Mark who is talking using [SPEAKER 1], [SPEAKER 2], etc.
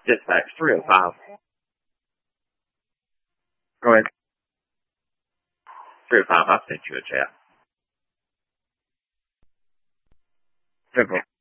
[SPEAKER 1] Dispatch 305. Go ahead. 305, I sent you a chat. Simple.